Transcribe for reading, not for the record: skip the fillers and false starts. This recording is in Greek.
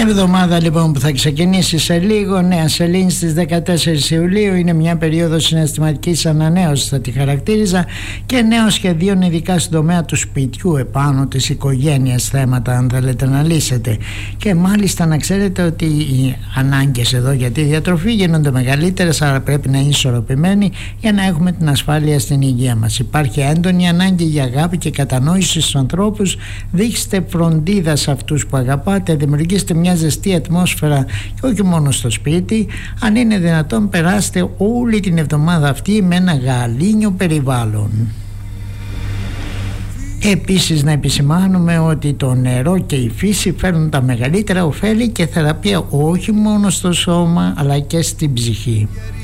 Εβδομάδα λοιπόν που θα ξεκινήσει σε λίγο, νέα σελήνη στις 14 Ιουλίου, είναι μια περίοδος συναισθηματικής ανανέωσης, θα τη χαρακτήριζα, και νέων σχεδίων, ειδικά στον τομέα του σπιτιού, επάνω της οικογένειας θέματα, αν θέλετε να λύσετε. Και μάλιστα να ξέρετε ότι οι ανάγκες εδώ για τη διατροφή γίνονται μεγαλύτερες, άρα πρέπει να είναι ισορροπημένοι για να έχουμε την ασφάλεια στην υγεία μας. Υπάρχει έντονη ανάγκη για αγάπη και κατανόηση στους ανθρώπους. Δείξτε φροντίδα σε αυτούς που αγαπάτε, δημιουργήστε μια ζεστή ατμόσφαιρα και όχι μόνο στο σπίτι. Αν είναι δυνατόν, περάστε όλη την εβδομάδα αυτή με ένα γαλήνιο περιβάλλον. Επίσης να επισημάνουμε ότι το νερό και η φύση φέρνουν τα μεγαλύτερα ωφέλη και θεραπεία όχι μόνο στο σώμα αλλά και στην ψυχή.